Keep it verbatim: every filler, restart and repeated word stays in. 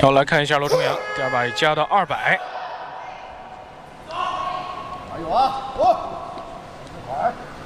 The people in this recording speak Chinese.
好，来看一下罗重阳，第二把加到二百。 还有啊，我，快。